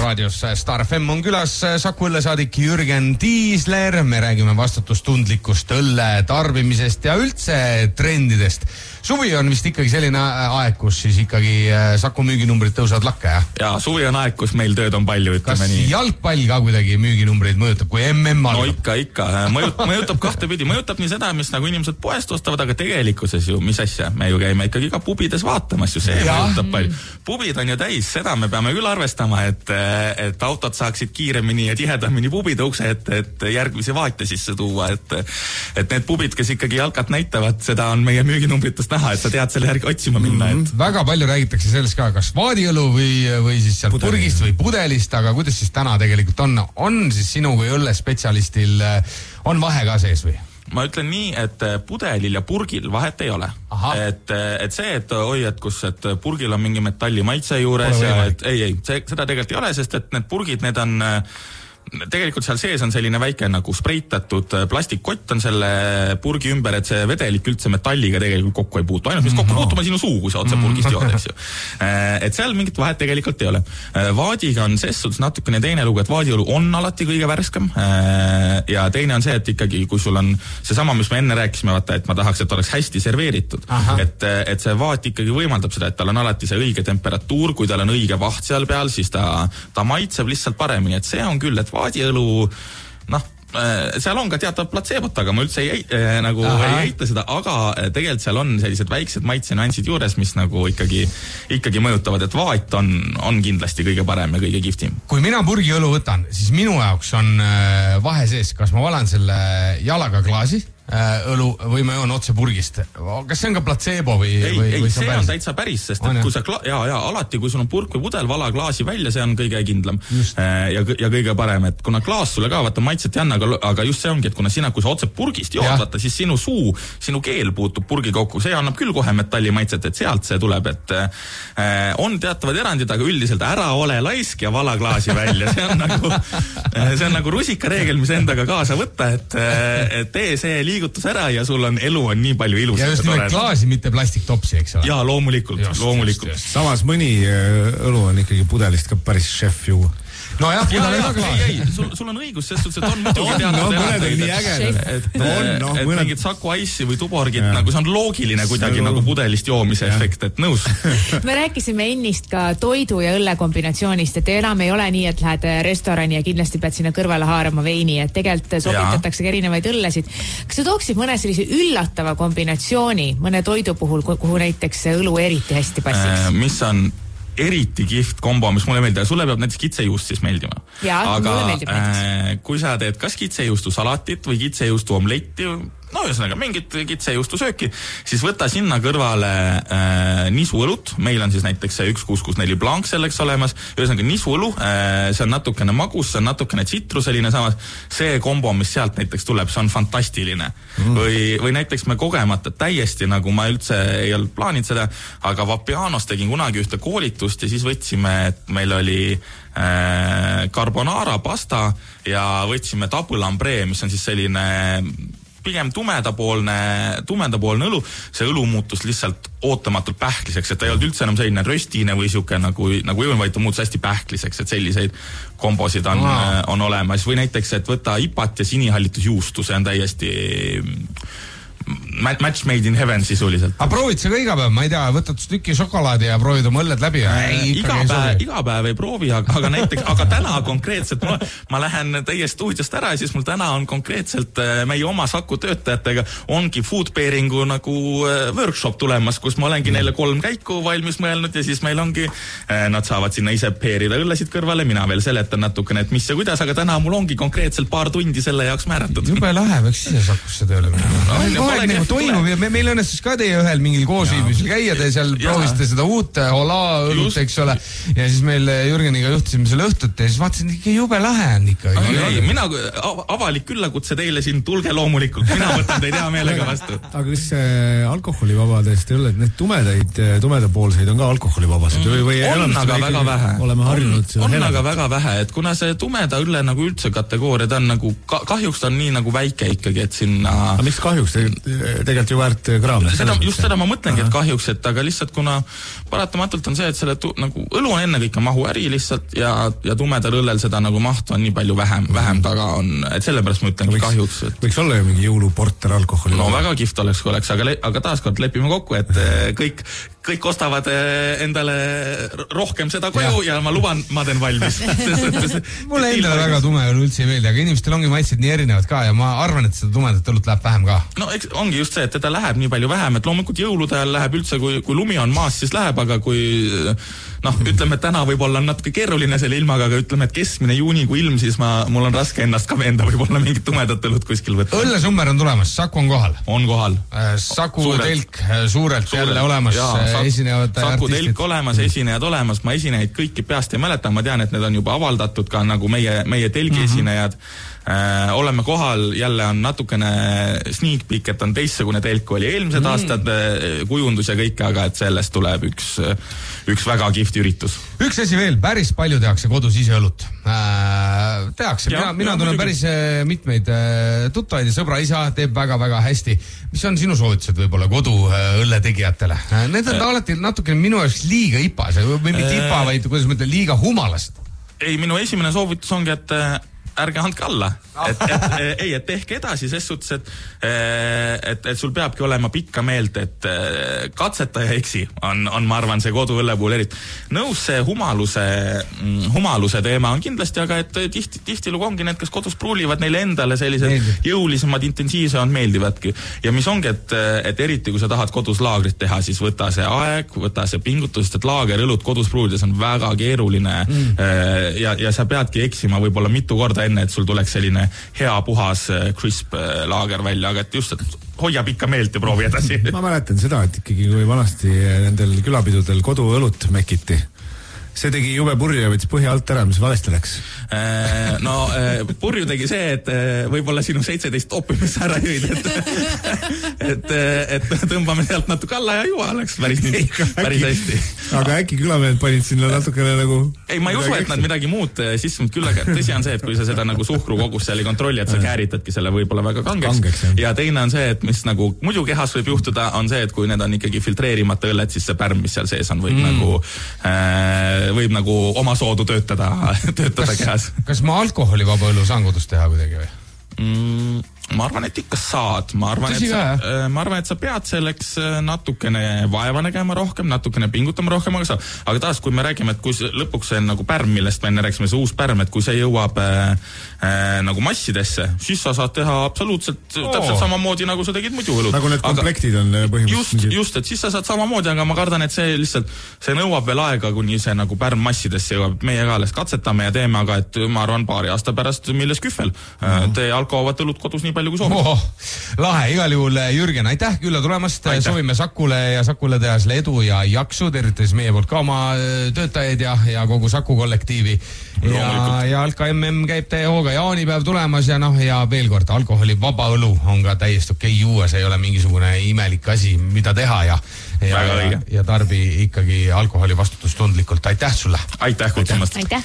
raadios Star FM on külas Saku õllesaadik Jürgen Tiisler. Me räägime vastutustundlikust õlle tarbimisest ja üldse trendidest. Suvi on vist ikkagi selline aeg, kus siis ikkagi Saku müüginumbrid tõusavad lakke, jah? Ja, suvi on aeg, kus meil tööd on palju, ütleme nii. Kas jalgpall ka kuidagi müüginumbreid mõjutab, kui MM algab? No ikka. Mõjutab kahtepidi. Mõjutab nii seda, mis nagu inimesed poest ostavad, aga tegelikkuses ju, mis asja? Me ju käime ikkagi ka pubides vaatamas ju, see mõjutab palju. Pubid on ju täis, seda me peame küll arvestama, et autod saaksid kiiremini ja tihedamini pubide ukse, et järgmisi vaate sisse tuua, et need pubid, kes ikkagi jalkat näitavad, seda on meie müüginumritest näha, et sa tead selle järgi otsima minna. Väga palju räägitakse sellest ka, kas vaadiõlu või siis sealt purgist või pudelist, aga kuidas siis täna tegelikult on? On siis sinu kui õllespetsialistil, on vahe ka sees või? Ma ütlen nii, et pudelil ja purgil vahet ei ole. Et see, et purgil on mingi metalli maitse juures ja seda tegelikult ei ole, sest et need purgid, need on tegelikult seal sees on selline väike nagu spreitatud plastikkott on selle purgi ümber, et see vedelik üldse metalliga tegelikult kokku ei puutu. Ainult mis kokku puutuma sinu suu, kui sa otse purgist jood, eks ju. Et seal mingit vahet tegelikult ei ole. Vaadiga on sessudes natukene teine lugu, et vaadiõlu on alati kõige värskem. Ja teine on see, et ikkagi, kui sul on seesama, mis me enne rääkisime, vaata, et ma tahaks, et oleks hästi serveeritud. Et see vaat ikkagi võimaldab seda, et tal on alati see õige temperatuur, kui tal on õige vaht seal peal, siis ta maitseb lihtsalt paremini. Et see on küll, et vaadiõlu, seal on ka teatav platseebot, aga ma üldse ei eita seda, aga tegelikult seal on sellised väiksed maitsenüansid juures, mis nagu ikkagi mõjutavad, et vaat on kindlasti kõige parem ja kõige kihvtim. Kui mina purgiõlu võtan, siis minu jaoks on vahe sees, kas ma valan selle jalaga klaasi õlu või ma joon otse purgist. Kas see on ka placebo või see on täitsa päris, sest et kui sa alati, kui sul on purk või pudel, vala klaasi välja, see on kõige kindlam ja kõige parem, et kuna klaas sulle ka vaata maitset ei anna, aga just see ongi, et kui sa otse purgist jood, vaata, siis sinu keel puutub purgi kokku, see annab küll kohe metalli maitset, et sealt see tuleb, et on teatavad erandid, aga üldiselt ära ole laisk ja vala klaasi välja, see on nagu rusikareegel, mis endaga kaasa võtta, et tee see liigutus ära ja sul on elu on nii palju ilus. Ja just nimelt klaasi, mitte plastiktopsi, eks ole? Jaa, loomulikult. Samas mõni õlu on ikkagi pudelist ka päris šef ju. No jah, sul on õigus, sest et on muidugi et mingid Saku Ice'i või Tuborgit, nagu see on loogiline kuidagi nagu pudelist joomise efekt, et nõus. Me rääkisime ennist ka toidu ja õlle kombinatsioonist, et enam ei ole nii, et lähed restorani ja kindlasti pead sinna kõrvale haarama veini, et tegelikult sobitatakse ka erinevaid õllesid. Kas sa tooksid mõne sellise üllatava kombinatsiooni mõne toidu puhul, kuhu näiteks õlu eriti hästi passiks? Mis on eriti kihvt kombo, mis mulle meeldib, sulle peab näiteks kitsejuust siis meeldima. Mulle meeldib näiteks. Kui sa teed kas kitsejuustu salatit või kitsejuustu omletti, ühesõnaga mingit kitsejuustu sööki, siis võta sinna kõrvale nisuõlut, meil on siis näiteks see 1664 blanc selleks olemas, ühesõnaga nisuõlu, see on natukene magus, see on natukene tsitruseline samas, see kombo, mis sealt näiteks tuleb, see on fantastiline. Või näiteks me kogemata täiesti, nagu ma üldse ei olnud plaaninud seda, aga Vapianos tegin kunagi ühte koolitust ja siis võtsime, et meil oli carbonara pasta ja võtsime tabule ambre, mis on siis selline pigem tumedapoolne õlu, see õlu muutus lihtsalt ootamatult pähkliseks, et ta ei olnud üldse enam selline röstine või siuke nagu jõun, vaid ta muutus hästi pähkliseks, et selliseid kombosid on olemas. Või näiteks, et võta ipat ja sinihallitusjuustu, see on täiesti match made in heaven sisuliselt. Aga proovid sa ka iga päev, ma ei tea, võtad tükki šokolaadi ja proovid oma õlled läbi? Iga päev ei proovi, aga täna konkreetselt ma lähen teie stuudiost ära ja siis mul täna on konkreetselt meie oma Saku töötajatega ongi food pairingu nagu workshop tulemas, kus ma olengi neile 3 käiku valmis mõelnud ja siis meil ongi, nad saavad sinna ise pairida õllesid kõrvale, mina veel seletan natukene, et mis ja kuidas, aga täna mul ongi konkreetselt paar tundi selle jaoks määratud. Jube lahe, võiks ise Sakusse tööle minna. Nagu toimub ja meil õnnestus ka teie ühel mingil koosviibisel käia, te seal proovisite seda uut Hola õlut, eks ole, ja siis meil Jürgeniga juhtisime selle õhtut ja siis vaatasin, ikka jube lahe on ikka. Mina avalik küllakutse teile siin, tulge loomulikult, mina võtan teid hea meelega vastu. Aga kas alkoholivabadest ei ole, et need tumedapoolseid on ka alkoholivabased või on aga väga vähe. Oleme harjunud on aga väga vähe, et kuna see tumeda õlle nagu üldse kategooria, ta on nagu kahjuks ta on nii nagu väike ikkagi, et sinna... Aga miks kahjuks? tegelikult ju väärt kraam. Seda ma mõtlengi, et kahjuks, et aga lihtsalt kuna paratamatult on see, et selle nagu õlu on ennekõike mahuäri lihtsalt ja tumedal õllel seda nagu mahtu on nii palju vähem taga on, et sellepärast ma ütlengi kahjuks. Võiks olla ju mingi jõuluporter alkoholi. No väga kihvt oleks, kui oleks, aga taaskord lepime kokku, et kõik ostavad endale rohkem seda koju ja ma luban, ma teen valmis. Mulle endale väga tume õlu üldse ei meeldi, aga inimestel ongi maitsid nii erinevad ka ja ma arvan, et seda tumedat õlut läheb vähem ka. No eks ongi just see, et teda läheb nii palju vähem, et loomulikult jõulude ajal läheb üldse, kui lumi on maas, siis läheb, aga kui ütleme, et täna võib-olla on natuke keeruline selle ilmaga, aga ütleme, et keskmine juunikuu ilm, siis mul on raske ennast ka veenda võib-olla mingit tumedat õlut kuskil võtta. Õllesummer on tulemas, Saku on kohal. On kohal. Saku telk suurelt jälle olemas. Saku telk olemas, esinejad olemas, ma esinejaid kõiki peast ei mäleta, ma tean, et need on juba avaldatud ka nagu meie telgi esinejad. Oleme kohal, jälle on natukene sneak peek, et on teistsugune telk, kui oli eelmised aastad kujundus ja kõik, aga et sellest tuleb üks väga kihvt üritus. Üks asi veel, päris palju tehakse kodus ise õlut. Tehakse, mina tunnen päris mitmeid tuttavaid ja sõbra isa teeb väga-väga hästi. Mis on sinu soovitused võib-olla kodu õlletegijatele? Need on alati natukene minu jaoks liiga ipas, või mitte ipa, vaid kuidas ma ütlen, liiga humalased. Ei, minu esimene soovitus ongi, et ärge andke alla. Et tehke edasi, ses suhtes, et sul peabki olema pikka meelt, et katseta ja eksi on ma arvan, see koduõlle puhul eriti. Nõus see humaluse teema on kindlasti, aga et tihtilugu ongi need, kes kodus pruulivad, neile endale sellised jõulisemad, intensiivsemad meeldivadki. Ja mis ongi, et eriti kui sa tahad kodus laagrit teha, siis võta see aeg, võta see pingutus, et laagerõlut kodus pruulides on väga keeruline ja sa peadki eksima võib-olla mitu korda enne, et sul tuleks selline hea puhas crisp laager välja, aga et just, et hoia pikka meelt ja proovi edasi. Ma mäletan seda, et ikkagi kui vanasti nendel külapidudel koduõlut mekiti, see tegi jube purju ja võttis põhja alt ära, mis valesti läks? Purju tegi see, et võib-olla sinu 17 toppi, mis ära jõid, et tõmbame sealt natuke alla ja juua oleks päris hästi. Aga äkki külamehed panid sinna natukene nagu... Ei, ma ei usu, et nad midagi muud sisse, küll aga tõsi on see, et kui sa seda nagu suhkrukogus seal ei kontrolli, et sa kääritadki selle võib-olla väga kangeks. Ja teine on see, et mis nagu muidu kehas võib juhtuda, on see, et kui need on ikkagi filtreerimata õlled, siis see pärm, mis seal sees on, võib nagu oma soodu töötada kehas. Kas ma alkoholivaba õlu saan kodus teha kuidagi või? Ma arvan, et ikka saad. Ma arvan, et sa pead selleks natukene vaeva nägema rohkem, natukene pingutama rohkem, aga taas, kui me räägime, et kui lõpuks see nagu pärm, millest me enne rääksime, see uus pärm, et kui see jõuab nagu massidesse, siis sa saad teha absoluutselt täpselt samamoodi, nagu sa tegid muidu õlut. Nagu need komplektid on põhimõtteliselt. Just, et siis sa saad samamoodi, aga ma kardan, et see lihtsalt, see nõuab veel aega, kuni see nagu pärm massidesse jõuab. Meie ka alles katsetame ja teeme, aga et ma arvan paari aasta pärast milles kühvel. Tee alkoholivat õlut kodus nii palju kui soovid. Lahe, igal juhul Jürgen, aitäh külla tulemast, soovime Sakule ja Sakule tehasele edu ja jaksu, tervitas meie poolt ka oma töötajaid ja kogu Saku kollektiivi ja Alka MM käib täie hooga, jaanipäev tulemas ja veel kord, alkoholivaba õlu on ka täiesti okei juua, see ei ole mingisugune imelik asi, mida teha ja tarbi ikkagi alkoholi vastutustundlikult, aitäh sulle! Aitäh kutsumast!